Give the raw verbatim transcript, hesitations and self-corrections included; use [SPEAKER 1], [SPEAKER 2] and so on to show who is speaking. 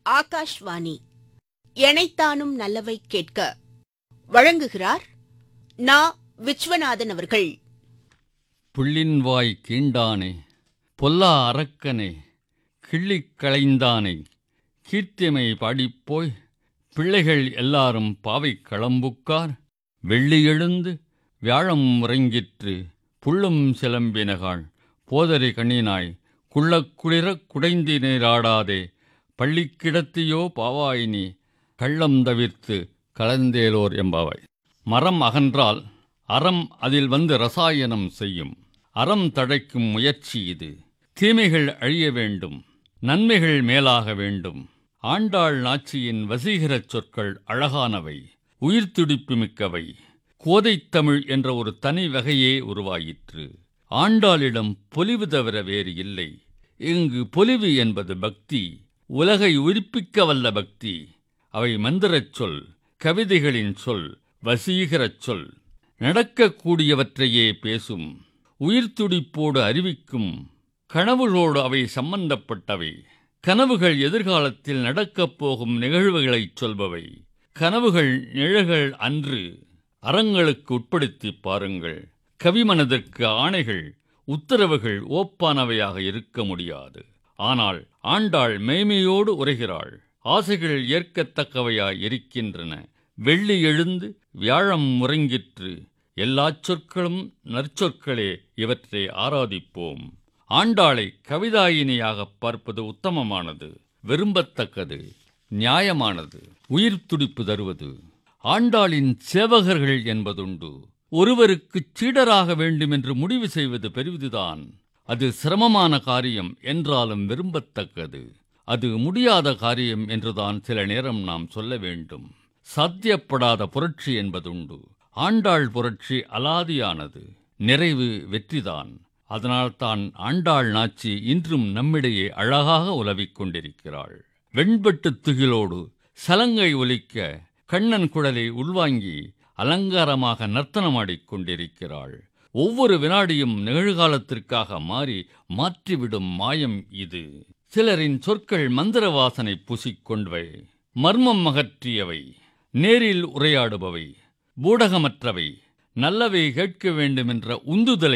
[SPEAKER 1] ஆகாஷ்வாணி எனைத்தானும் நல்லவை கேட்க வழங்குகிறார் நா. விஸ்வநாதன் அவர்கள்.
[SPEAKER 2] புள்ளின்வாய் கீண்டானே, பொல்லா அரக்கனே, கிள்ளிக் களைந்தானை, கீர்த்திமை பாடிப்போய், பிள்ளைகள் எல்லாரும் பாவைக் களம்புக்கார், வெள்ளி எழுந்து வியாழம் உறங்கிற்று, புள்ளும் சிலம்பினகாள், போதரி கண்ணினாய், குள்ளக் குளிரக் குடைந்தி நீராடாதே, பள்ளிக்கிடத்தியோ பாவாயினி, கள்ளம் தவிர்த்து கலந்தேலோர் எம்பாவாய். மரம் அகன்றால் அறம் அதில் வந்து ரசாயனம் செய்யும். அறம் தழைக்கும் முயற்சி இது. தீமைகள் அழிய வேண்டும், நன்மைகள் மேலாக வேண்டும். ஆண்டாள் நாச்சியின் வசீகரச் சொற்கள் அழகானவை, உயிர்த்துடிப்பு மிக்கவை. கோதைத்தமிழ் என்ற ஒரு தனி வகையே உருவாயிற்று. ஆண்டாளிடம் பொலிவு தவிர வேறு இல்லை. இங்கு பொலிவு என்பது பக்தி, உலகை உயிர்ப்பிக்க வல்ல பக்தி. அவை மந்திரச் சொல், கவிதைகளின் சொல், வசீகரச் சொல். நடக்கக்கூடியவற்றையே பேசும், உயிர்த்துடிப்போடு அறிவிக்கும். கனவுகளோடு அவை சம்பந்தப்பட்டவை. கனவுகள் எதிர்காலத்தில் நடக்கப் போகும் நிகழ்வுகளைச் சொல்பவை. கனவுகள் நிழல்கள் அன்று. அறங்களுக்கு உட்படுத்தி பாருங்கள். கவிமனதிற்கு ஆணைகள், உத்தரவுகள் ஓப்பானவையாக இருக்க முடியாது. ஆனால் ஆண்டாள் மெய்மையோடு உரைகிறாள். ஆசைகள் ஏற்கத்தக்கவையாய் இருக்கின்றன. வெள்ளி எழுந்து வியாழம் உறங்கிற்று. எல்லாச் சொற்களும் நற்சொற்களே. இவற்றை ஆராதிப்போம். ஆண்டாளை கவிதாயினியாகப் பார்ப்பது உத்தமமானது, விரும்பத்தக்கது, நியாயமானது, உயிர் துடிப்பு தருவது. ஆண்டாளின் சேவகர்கள் என்பதுண்டு. ஒருவருக்குச் சீடராக வேண்டுமென்று முடிவு செய்வது பெரிதுதான். அது சிரமமான காரியம் என்றாலும் விரும்பத்தக்கது. அது முடியாத காரியம் என்றுதான் சில நேரம் நாம் சொல்ல வேண்டும். சாத்தியப்படாத புரட்சி என்பதுண்டு. ஆண்டாள் புரட்சி அலாதியானது. நிறைவு வெற்றிதான். அதனால்தான் ஆண்டாள் நாச்சி இன்றும் நம்மிடையே அழகாக உலவிக் கொண்டிருக்கிறாள். வெண்பட்டுத் துகிலோடு சலங்கை ஒலிக்க கண்ணன் குழலை உள்வாங்கி அலங்காரமாக நர்த்தனமாடிக் கொண்டிருக்கிறாள். ஒவ்வொரு வினாடியும் நிகழ்காலத்திற்காக மாறி மாற்றிவிடும் மாயம் இது. சிலரின் சொற்கள் மந்திர வாசனை பூசிக்கொண்டவை, மர்மம் அகற்றியவை, நேரில் உரையாடுபவை, பூடகமற்றவை, நல்லவை கேட்க வேண்டுமென்ற உந்துதலை